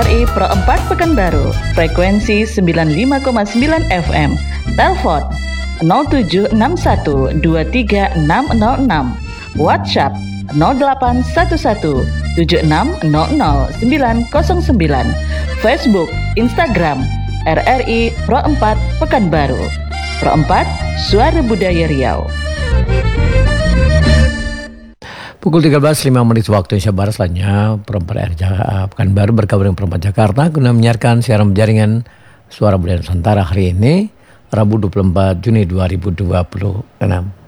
RRI Pro 4 Pekanbaru, frekuensi 95,9 FM, telepon 0761236006, WhatsApp 081176000909, Facebook, Instagram, RRI Pro 4 Pekanbaru. Pro 4, Suara Budaya Riau. Pukul 13.05 waktu Indonesia Barat, selanjutnya Pro 4 Pekanbaru bergabung dengan Pro 4 Jakarta guna menyiarkan siaran jaringan Suara Budaya Nusantara hari ini, Rabu 24 Juni 2026.